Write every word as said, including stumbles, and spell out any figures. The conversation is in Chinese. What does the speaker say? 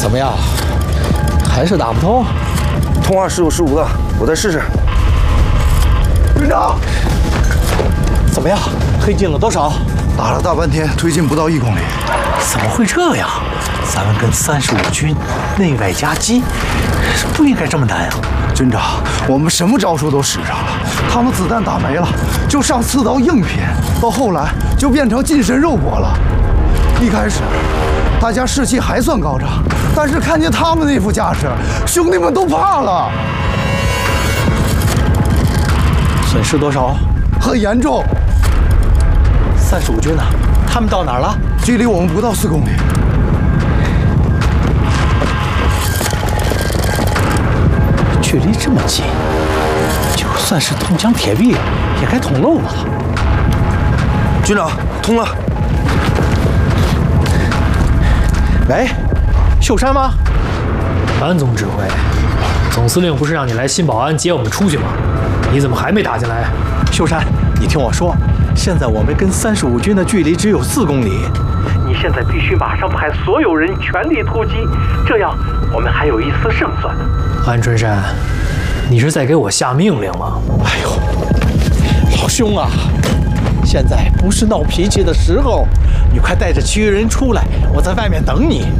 怎么样？还是打不通？ 通话十有十五的，我再试试。 队长，怎么样？推进了多少？ 打了大半天，推进不到一公里。 怎么会这样？咱们跟三十五军内外夹击，不应该这么难啊！ 军长，我们什么招数都使上了，他们子弹打没了，就上刺刀硬拼，到后来就变成近身肉搏了。一开始，大家士气还算高涨，但是看见他们那副架势，兄弟们都怕了。 损失多少？ 很严重。 三十五军呢？他们到哪儿了？ 距离我们不到四公里。 距离这么近，就算是铜墙铁壁，也该通漏了。 军长，通了。 喂，秀山吗？ 安总指挥，总司令不是让你来新保安接我们出去吗？你怎么还没打进来？ 秀山，你听我说，现在我们跟三十五军的距离只有四公里，你现在必须马上派所有人全力突击，这样我们还有一丝胜算。 安春山，你是在给我下命令吗？ 哎呦，老兄啊，现在不是闹脾气的时候，你快带着其余人出来，我在外面等你。